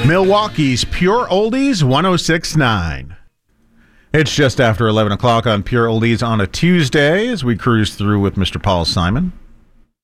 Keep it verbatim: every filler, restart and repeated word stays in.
Milwaukee's Pure Oldies one oh six point nine. It's just after eleven o'clock on Pure Oldies on a Tuesday as we cruise through with Mister Paul Simon.